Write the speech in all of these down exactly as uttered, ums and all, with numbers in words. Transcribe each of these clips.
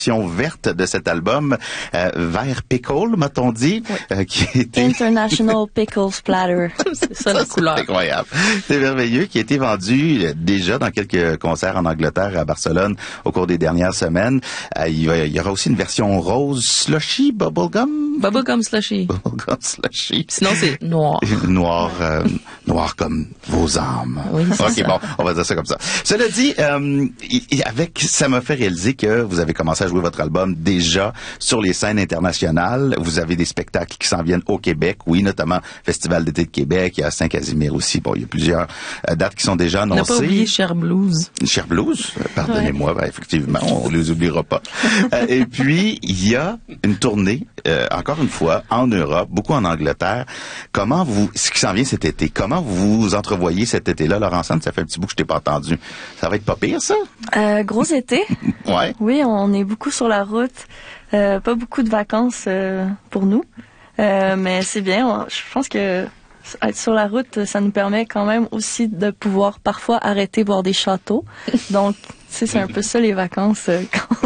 verte de cet album, euh, vert pickle, m'a-t-on dit, oui. euh, qui était... International Pickle Splatter. C'est ça, la couleur. C'est incroyable. C'est merveilleux, qui a été vendu euh, déjà dans quelques concerts en Angleterre, à Barcelone, au cours des dernières semaines. Euh, il, va, il y aura aussi une version rose slushy, bubblegum? Bubblegum slushy. Bubblegum slushy. Sinon, c'est noir. Noir, euh, noir comme vos âmes. Oui, c'est OK, ça. bon, on va dire ça comme ça. Cela dit, euh, avec, ça m'a fait réaliser que vous avez commencé à jouer votre album déjà sur les scènes internationales. Vous avez des spectacles qui s'en viennent au Québec, oui, notamment Festival d'été de Québec, il y a Saint-Casimir aussi. Bon, il y a plusieurs euh, dates qui sont déjà annoncées. On n'a pas oublié Cher Blues. Cher Blues, pardonnez-moi, ouais. Ben, effectivement, on les oubliera pas. euh, et puis, il y a une tournée, euh, encore une fois, en Europe, beaucoup en Angleterre. Comment vous, ce qui s'en vient cet été, comment vous entrevoyez cet été-là, Laurence Anne? Ça fait un petit bout que je t'ai pas entendu. Ça va être pas pire, ça? Euh, gros été. Ouais. Oui, on est beaucoup sur la route. Euh, pas beaucoup de vacances euh, pour nous. Euh, mais c'est bien. On, je pense que être sur la route, ça nous permet quand même aussi de pouvoir parfois arrêter voir des châteaux. Donc, tu sais, c'est un peu ça les vacances. Euh, quand...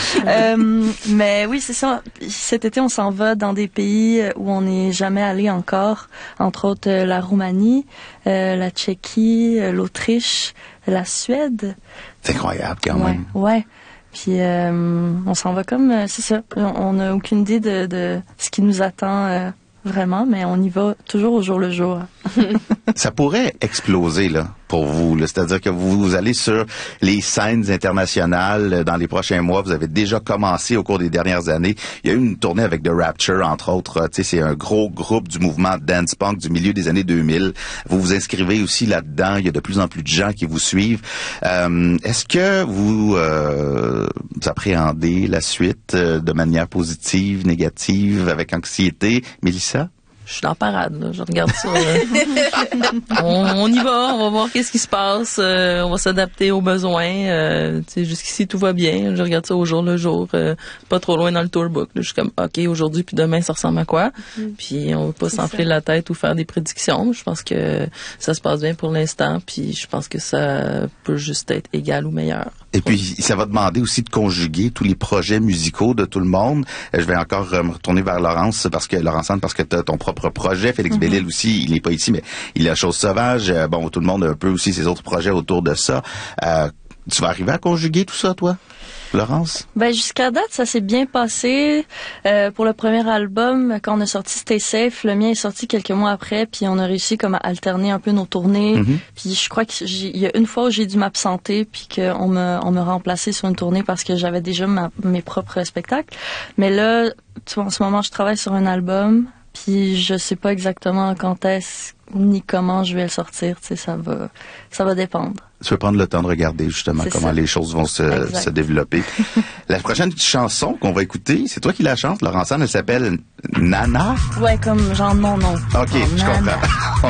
euh, mais oui, c'est ça. Cet été, on s'en va dans des pays où on n'est jamais allé encore. Entre autres, euh, la Roumanie, euh, la Tchéquie, euh, l'Autriche, la Suède. C'est incroyable quand ouais, même. Ouais. Puis euh, on s'en va comme, euh, c'est ça. On n'a aucune idée de, de ce qui nous attend euh, vraiment, mais on y va toujours au jour le jour. Ça pourrait exploser là pour vous, là. C'est-à-dire que vous, vous allez sur les scènes internationales dans les prochains mois. Vous avez déjà commencé au cours des dernières années. Il y a eu une tournée avec The Rapture, entre autres. Tu sais, c'est un gros groupe du mouvement dance punk du milieu des années deux mille. Vous vous inscrivez aussi là-dedans. Il y a de plus en plus de gens qui vous suivent. Euh, est-ce que vous, euh, vous appréhendez la suite euh, de manière positive, négative, avec anxiété, Mélissa? Je suis en parade, là. Je regarde ça. on, on y va, on va voir qu'est-ce qui se passe. Euh, on va s'adapter aux besoins. Euh, tu sais, jusqu'ici, tout va bien. Je regarde ça au jour le jour. Euh, pas trop loin dans le tourbook. Là. Je suis comme, OK, aujourd'hui puis demain, ça ressemble à quoi? Mm. Puis on va pas s'enfler la tête ou faire des prédictions. Je pense que ça se passe bien pour l'instant. Puis je pense que ça peut juste être égal ou meilleur. Et puis, ça va demander aussi de conjuguer tous les projets musicaux de tout le monde. Je vais encore me retourner vers Laurence, parce que Laurence Anne, parce que tu as ton propre projet. Félix mm-hmm. Bellil aussi, il n'est pas ici, mais il a Chose Sauvage. Bon, tout le monde a un peu aussi ses autres projets autour de ça. Euh, tu vas arriver à conjuguer tout ça, toi, Laurence? Ben, jusqu'à date, ça s'est bien passé. Euh, pour le premier album, quand on a sorti Stay Safe, le mien est sorti quelques mois après, puis on a réussi comme à alterner un peu nos tournées. Mm-hmm. Puis je crois qu'il y a une fois où j'ai dû m'absenter, puis qu'on me, on me remplaçait sur une tournée parce que j'avais déjà ma, mes propres spectacles. Mais là, tu vois, en ce moment, je travaille sur un album, puis je sais pas exactement quand est-ce ni comment je vais le sortir. Tu sais, ça va, ça va dépendre. Tu veux prendre le temps de regarder justement c'est comment ça. Les choses vont se, se développer. La prochaine chanson qu'on va écouter, c'est toi qui la chantes, Laurence Anne, elle s'appelle Nana. Ouais, comme genre mon nom. OK, genre, je Nana. comprends.